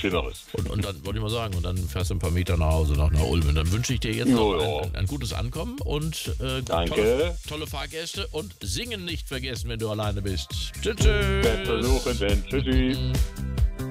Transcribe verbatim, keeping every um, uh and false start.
Schlimmeres. Und, und dann wollte ich mal sagen, und dann fährst du ein paar Meter nach Hause, nach, nach Ulm. Und dann wünsche ich dir jetzt noch ein, ein, ein gutes Ankommen und äh, Danke. Tolle, tolle Fahrgäste und Singen nicht vergessen, wenn du alleine bist. Tschüss, tschüss. Versuchen, denn. Tschüssi.